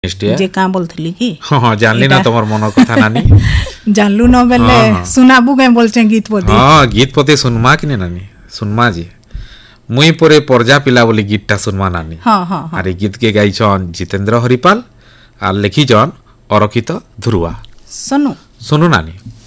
निश्चय जे का बोलथली कि हाँ हाँ जानली ना तमर मन कथा नानी जानलू न बेले सुनाबू के बोलचे गीत पोती हाँ गीत पोते सुनमा कि नानी सुनमा जी मुई परे परजा पिला बोली गीतटा सुनमा नानी हाँ हाँ हाँ आरे गीत के गाइछन जितेंद्र हरिपाल आर लिखिछन अरखित धुरुआ सुनु सुनु नानी।